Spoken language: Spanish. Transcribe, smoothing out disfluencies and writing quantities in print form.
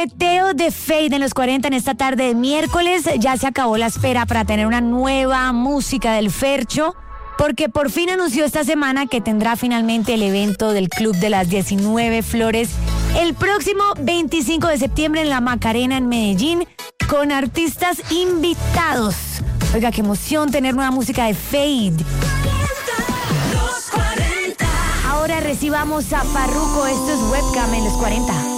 Coqueteo de Feid en los 40 en esta tarde de miércoles. Ya se acabó la espera para tener una nueva música del Fercho, porque por fin anunció esta semana que tendrá finalmente el evento del Club de las 19 Flores el próximo 25 de septiembre en la Macarena en Medellín, con artistas invitados. Oiga, qué emoción tener nueva música de Feid. Ahora recibamos a Farruko. Esto es Webcam en los 40.